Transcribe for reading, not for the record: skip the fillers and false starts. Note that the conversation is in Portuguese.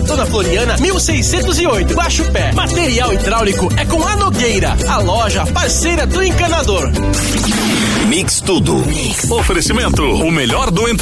Dona Floriana, 1608, Guaxupé. Material hidráulico é com a Nogueira, a loja parceira do encanador. Mix Tudo. Oferecimento, o melhor do